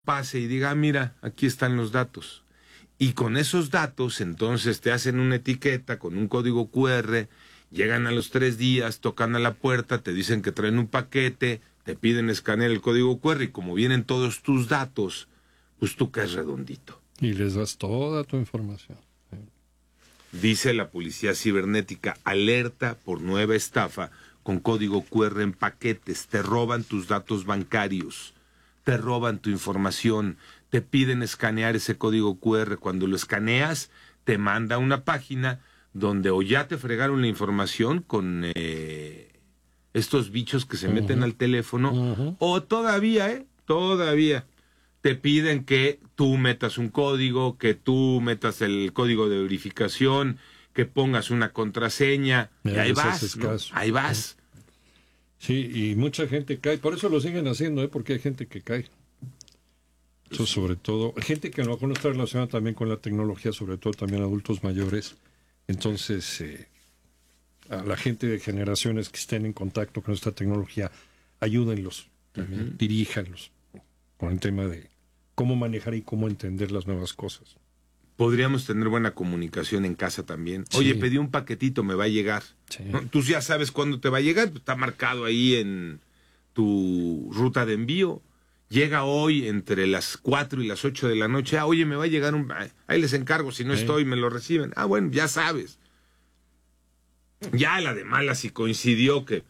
pase y diga, mira, aquí están los datos. Y con esos datos, entonces te hacen una etiqueta con un código QR, llegan a los 3 días, tocan a la puerta, te dicen que traen un paquete, te piden escanear el código QR y como vienen todos tus datos, pues tú caes redondito. Y les das toda tu información. Dice la policía cibernética, alerta por nueva estafa con código QR en paquetes, te roban tus datos bancarios, te roban tu información, te piden escanear ese código QR, cuando lo escaneas te manda a una página donde o ya te fregaron la información con estos bichos que se meten al teléfono, o todavía te piden que tú metas un código, que tú metas el código de verificación, que pongas una contraseña, y ahí vas, ¿no? Ahí vas. Sí, y mucha gente cae, por eso lo siguen haciendo, porque hay gente que cae. Eso sobre todo, gente que a lo mejor no está relacionada también con la tecnología, sobre todo también adultos mayores. Entonces, a la gente de generaciones que estén en contacto con esta tecnología, ayúdenlos, también, diríjanlos con el tema de cómo manejar y cómo entender las nuevas cosas. Podríamos tener buena comunicación en casa también. Sí. Oye, pedí un paquetito, me va a llegar. Sí. ¿No? Tú ya sabes cuándo te va a llegar, está marcado ahí en tu ruta de envío. Llega hoy entre las 4 y las 8 de la noche. Ah, oye, me va a llegar un... Ahí les encargo, si no estoy, me lo reciben. Ah, bueno, ya sabes. Ya la de malas si coincidió que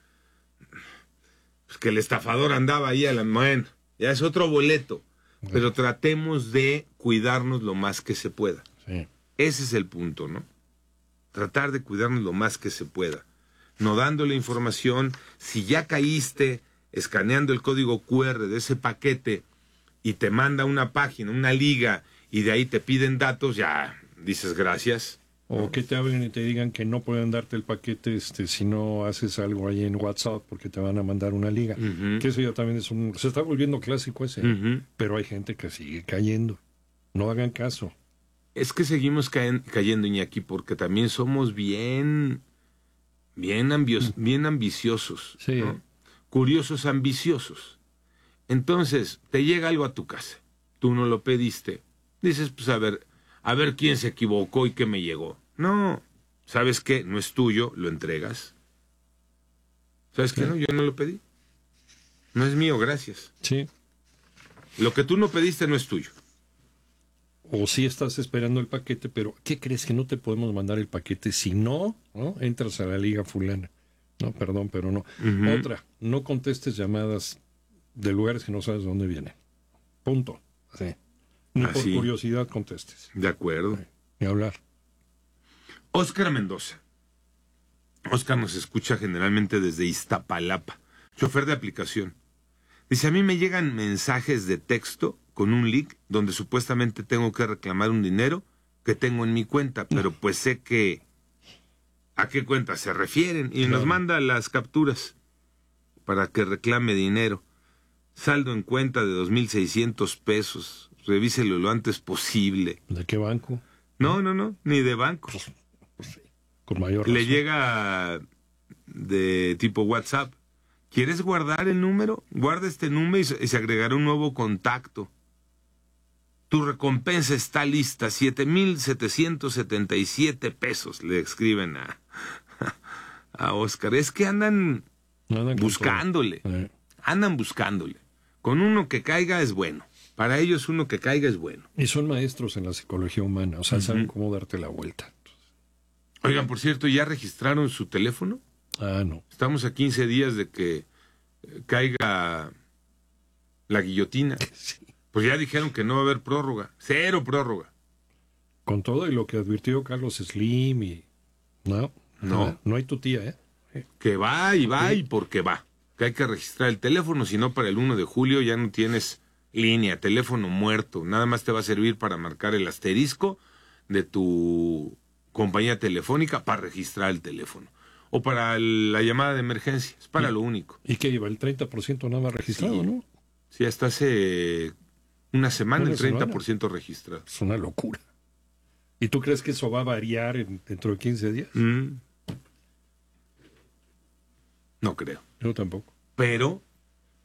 el estafador andaba ahí a la... Bueno, ya es otro boleto. Pero tratemos de cuidarnos lo más que se pueda. Sí. Ese es el punto, ¿no? Tratar de cuidarnos lo más que se pueda. No dándole información. Si ya caíste escaneando el código QR de ese paquete y te manda una página, una liga, y de ahí te piden datos, ya dices gracias. O que te hablen y te digan que no pueden darte el paquete si no haces algo ahí en WhatsApp porque te van a mandar una liga. Que eso ya también se está volviendo clásico ese. Pero hay gente que sigue cayendo. No hagan caso. Es que seguimos cayendo, Iñaki, porque también somos bien ambiciosos. Sí. ¿No? Curiosos, ambiciosos. Entonces, te llega algo a tu casa. Tú no lo pediste. Dices, pues a ver quién se equivocó y qué me llegó. No, ¿sabes qué? No es tuyo, lo entregas. ¿Sabes qué? No, yo no lo pedí. No es mío, gracias. Sí. Lo que tú no pediste no es tuyo. O sí estás esperando el paquete, pero ¿qué crees? Que no te podemos mandar el paquete si no entras a la liga fulana. No, perdón, pero no. Otra, no contestes llamadas de lugares que no sabes de dónde vienen. Punto. Sí. Ni por curiosidad contestes. De acuerdo. Ni hablar. Óscar Mendoza. Óscar nos escucha generalmente desde Iztapalapa, chofer de aplicación. Dice, a mí me llegan mensajes de texto con un link donde supuestamente tengo que reclamar un dinero que tengo en mi cuenta, pero pues sé que a qué cuenta se refieren y nos manda las capturas para que reclame dinero. Saldo en cuenta de 2,600 pesos. Revíselo lo antes posible. ¿De qué banco? No, ni de banco. Pues sí, con mayor razón. Le llega de tipo WhatsApp. ¿Quieres guardar el número? Guarda este número y se agregará un nuevo contacto. Tu recompensa está lista, 7,777 pesos, le escriben a Óscar. Es que andan buscándole. Andan buscándole. Con uno que caiga es bueno. Para ellos uno que caiga es bueno. Y son maestros en la psicología humana, o sea, saben cómo darte la vuelta. Oigan, por cierto, ¿ya registraron su teléfono? Ah, no. Estamos a 15 días de que caiga la guillotina. Sí. Pues ya dijeron que no va a haber prórroga. 0 prórroga. Con todo y lo que advirtió Carlos Slim y... No hay tu tía, Que va y porque va. Que hay que registrar el teléfono, si no para el 1 de julio ya no tienes línea, teléfono muerto. Nada más te va a servir para marcar el asterisco de tu compañía telefónica para registrar el teléfono. O para la llamada de emergencia. Es para lo único. ¿Y qué lleva? El 30% nada más registrado, sí. ¿no? Sí, hasta hace una semana el 30% registrado. Es una locura. ¿Y tú crees que eso va a variar dentro de 15 días? No creo. Yo tampoco. Pero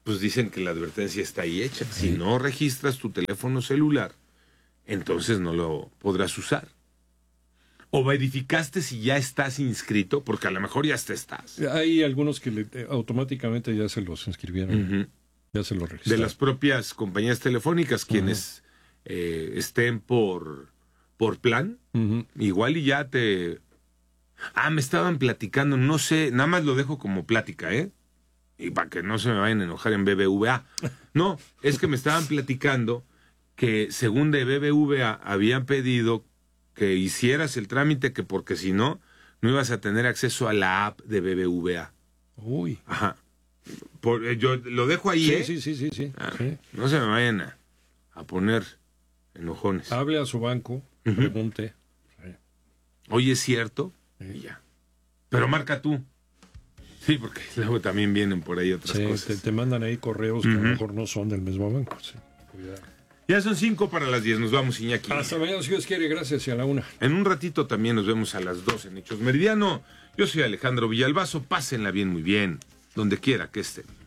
pues dicen que la advertencia está ahí hecha. Si no registras tu teléfono celular, entonces no lo podrás usar. O verificaste si ya estás inscrito, porque a lo mejor ya estás. Hay algunos que automáticamente ya se los inscribieron, ya se los registraron. De las propias compañías telefónicas, quienes estén por plan, igual y ya te... me estaban platicando, no sé, nada más lo dejo como plática, y para que no se me vayan a enojar en BBVA. No, es que me estaban platicando que según de BBVA habían pedido que hicieras el trámite, que porque si no, no ibas a tener acceso a la app de BBVA. Uy. Ajá. Yo lo dejo ahí, Sí. No se me vayan a poner enojones. Hable a su banco, pregunte. Sí. Oye, ¿es cierto? Sí. Y ya. Pero marca tú. Sí, porque luego también vienen por ahí otras cosas. Te mandan ahí correos que a lo mejor no son del mismo banco. Sí. Cuidado. Ya son 5 para las 10, nos vamos, Iñaki. Hasta mañana, si Dios quiere, gracias, y a la 1. En un ratito también nos vemos a las 2 en Hechos Meridiano. Yo soy Alejandro Villalbazo, pásenla bien, muy bien, donde quiera que estén.